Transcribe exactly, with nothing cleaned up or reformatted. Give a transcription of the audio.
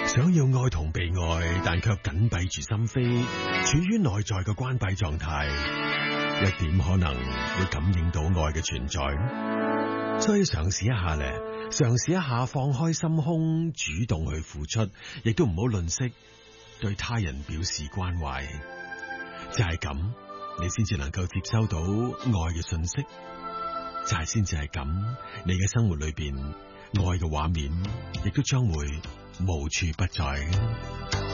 想要愛同被愛，但卻緊閉住心扉，處於內在嘅關閉狀態，一點可能會感應到愛嘅存在。所以嘗試一下咧，嘗試一下放開心胸，主動去付出，亦都唔好吝嗇對他人表示關懷。就係咁，你先至能夠接收到愛嘅信息。就係先至係咁，你嘅生活裏邊愛嘅畫面亦都將會無處不在。